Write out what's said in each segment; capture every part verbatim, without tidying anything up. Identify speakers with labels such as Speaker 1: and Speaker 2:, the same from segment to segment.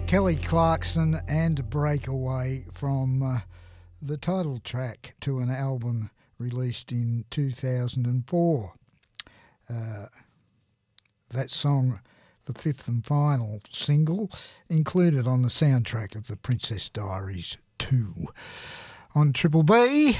Speaker 1: Kelly Clarkson and Breakaway from uh, the title track to an album released in two thousand four. Uh, that song, the fifth and final single, included on the soundtrack of The Princess Diaries two. On Triple B,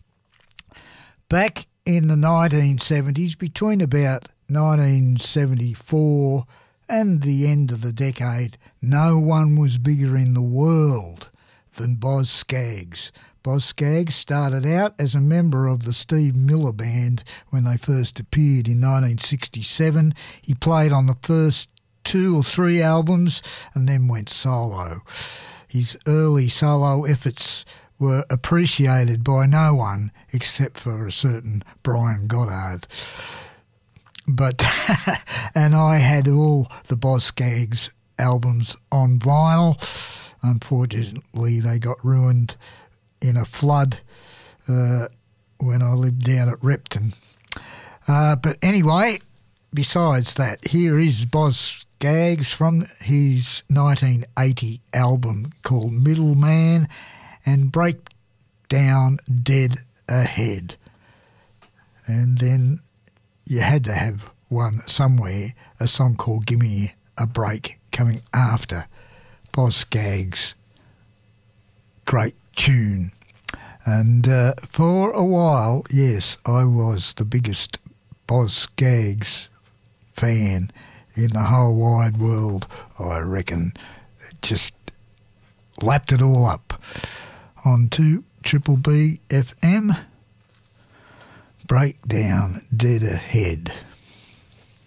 Speaker 1: back in the nineteen seventies, between about nineteen seventy-four and the end of the decade, no one was bigger in the world than Boz Scaggs. Boz Scaggs started out as a member of the Steve Miller Band when they first appeared in nineteen sixty-seven. He played on the first two or three albums and then went solo. His early solo efforts were appreciated by no one except for a certain Brian Goddard. But, and I had all the Boz Scaggs albums on vinyl. Unfortunately, they got ruined in a flood uh, when I lived down at Repton. Uh, but anyway, besides that, here is Boz Scaggs from his nineteen eighty album called Middleman and Breakdown Dead Ahead. And then you had to have one somewhere, a song called Gimme a Break, coming after Boz Scaggs' great tune. And uh, for a while, yes, I was the biggest Boz Scaggs fan in the whole wide world, I reckon. It just lapped it all up. On to Triple B F M, Breakdown Dead Ahead.